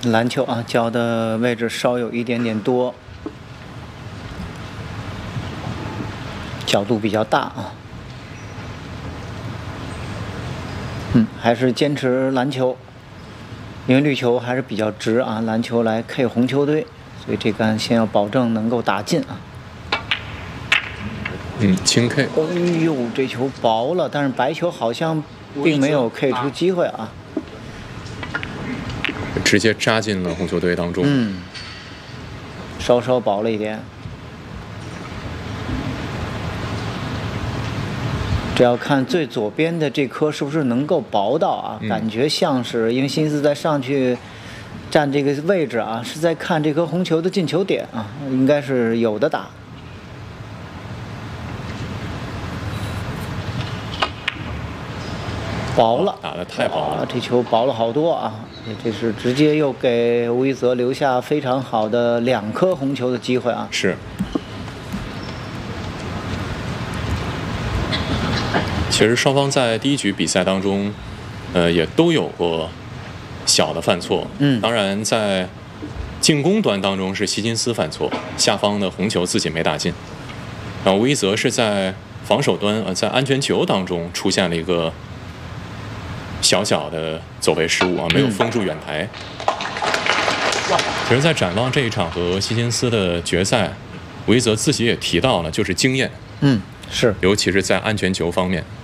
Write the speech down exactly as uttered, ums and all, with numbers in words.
篮球啊，脚的位置稍有一点点多，角度比较大啊。嗯，还是坚持篮球，因为绿球还是比较直啊，篮球来 K 红球队，所以这杆先要保证能够打进啊。 嗯，轻 K。 哎呦，这球薄了，但是白球好像并没有 K 出机会啊。 直接扎进了红球队当中。 嗯，稍稍薄了一点。这要看最左边的这颗是不是能够薄到啊？ 嗯、 感觉像是，因为辛斯在上去站这个位置啊，是在看这颗红球的进球点啊，应该是有的打。薄了， 打得太薄了， 这球薄了好多啊！这是直接又给吴一泽留下非常好的两颗红球的机会啊！ 是。其实双方在第一局比赛当中，呃，也都有过小的犯错。 嗯， 当然在进攻端当中是希金斯犯错，下方的红球自己没打进。然后吴一泽是在防守端，呃，在安全球当中出现了一个小小的走位失误啊，没有封住远台。嗯、其实，在展望这一场和希金斯的决赛，吴一泽自己也提到了，就是经验。 嗯，是， 尤其是在安全球方面。